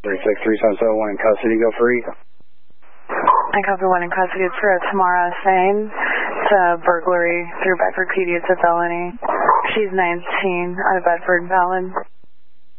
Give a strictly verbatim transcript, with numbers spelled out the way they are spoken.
three six three seven seven, one in custody, go free. I copy one in custody. It's for Tamara Sane. It's a burglary through Bedford P D. It's a felony. She's nineteen, out of Bedford, Fallon.